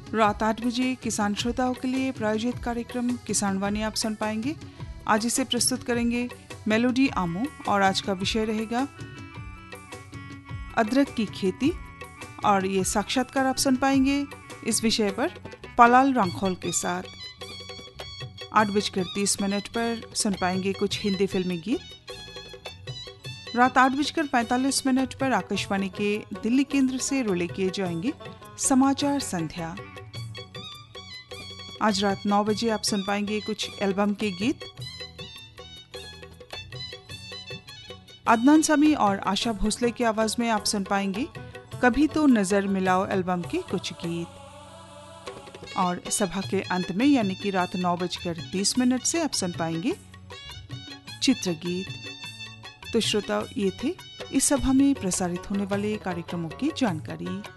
रात 8 बजे किसान श्रोताओं के लिए प्रायोजित कार्यक्रम किसान वाणी आप सुन पाएंगे। आज इसे प्रस्तुत करेंगे मेलोडी आमो और आज का विषय रहेगा अदरक की खेती और ये साक्षात्कार आप सुन पाएंगे इस विषय पर पलाल रांखोल के साथ। 8:30 पर सुन पाएंगे कुछ हिंदी फिल्मी गीत। रात 8:45 पर आकाशवाणी के दिल्ली केंद्र से रिले किए जाएंगे समाचार संध्या। आज रात 9 बजे आप सुन पाएंगे कुछ एल्बम के गीत। अदनान समी और आशा भोसले की आवाज में आप सुन पाएंगे कभी तो नजर मिलाओ एल्बम के कुछ गीत। और सभा के अंत में यानी कि रात 9:30 से आप सुन पाएंगे चित्रगीत। तो श्रोताओ, ये थे इस सभा में प्रसारित होने वाले कार्यक्रमों की जानकारी।